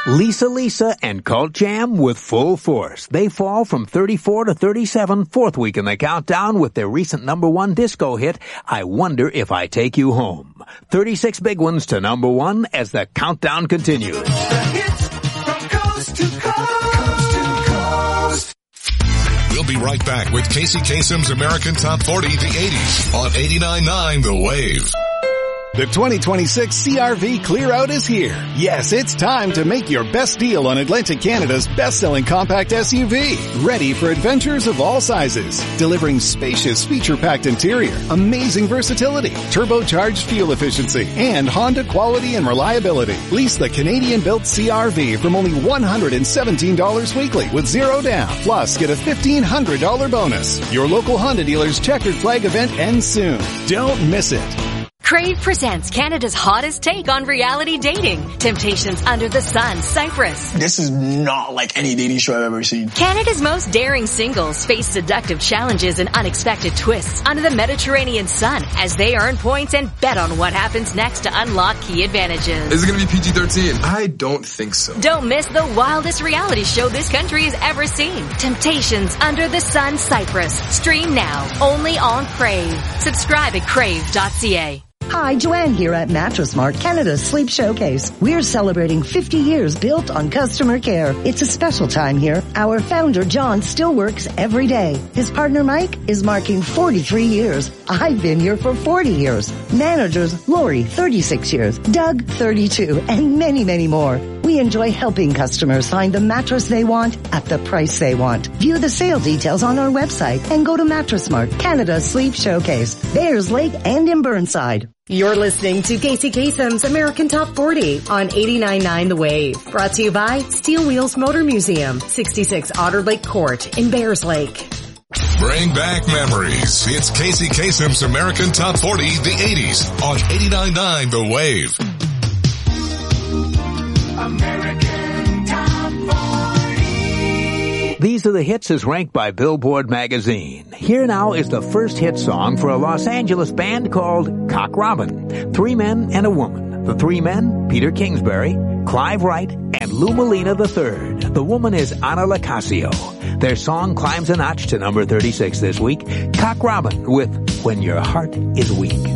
Lisa and Cult Jam with Full Force. They fall from 34 to 37, fourth week in the countdown with their recent number one disco hit, I Wonder If I Take You Home. 36 big ones to number one as the countdown continues. The hits from coast to coast. We'll be right back with Casey Kasem's American Top 40, the 80s on 89.9 The Wave. The 2026 CR-V Clear Out is here. Yes, it's time to make your best deal on Atlantic Canada's best-selling compact SUV. Ready for adventures of all sizes. Delivering spacious, feature-packed interior, amazing versatility, turbocharged fuel efficiency, and Honda quality and reliability. Lease the Canadian-built CR-V from only $117 weekly with zero down. Plus, get a $1,500 bonus. Your local Honda dealer's checkered flag event ends soon. Don't miss it. Crave presents Canada's hottest take on reality dating. Temptations Under the Sun, Cyprus. This is not like any dating show I've ever seen. Canada's most daring singles face seductive challenges and unexpected twists under the Mediterranean sun as they earn points and bet on what happens next to unlock key advantages. Is it going to be PG-13? I don't think so. Don't miss the wildest reality show this country has ever seen. Temptations Under the Sun, Cyprus. Stream now, only on Crave. Subscribe at crave.ca. Hi, Joanne here at Mattress Mart, Canada's Sleep Showcase. We're celebrating 50 years built on customer care. It's a special time here. Our founder, John, still works every day. His partner, Mike, is marking 43 years. I've been here for 40 years. Managers, Lori, 36 years, Doug, 32, and many, many more. We enjoy helping customers find the mattress they want at the price they want. View the sale details on our website and go to Mattress Mart, Canada's Sleep Showcase, Bayers Lake and in Burnside. You're listening to Casey Kasem's American Top 40 on 89.9 The Wave. Brought to you by Steel Wheels Motor Museum, 66 Otter Lake Court in Bayers Lake. Bring back memories. It's Casey Kasem's American Top 40, the 80s on 89.9 The Wave. American Top 40. These are the hits as ranked by Billboard magazine. Here now is the first hit song for a Los Angeles band called Cock Robin. 3 men and a woman. The 3 men, Peter Kingsbury, Clive Wright, and Lou Molina III. The woman is Ana Lacasio. Their song climbs a notch to number 36 this week. Cock Robin with When Your Heart is Weak.